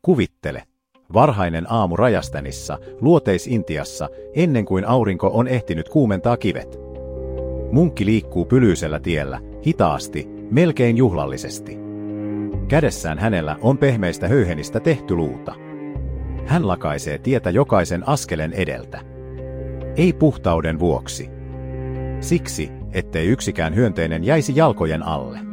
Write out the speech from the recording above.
Kuvittele. Varhainen aamu Rajasthanissa, Luoteis-Intiassa, ennen kuin aurinko on ehtinyt kuumentaa kivet. Munkki liikkuu pylyisellä tiellä, hitaasti, melkein juhlallisesti. Kädessään hänellä on pehmeistä höyhenistä tehty luuta. Hän lakaisee tietä jokaisen askelen edeltä. Ei puhtauden vuoksi. Siksi, ettei yksikään hyönteinen jäisi jalkojen alle.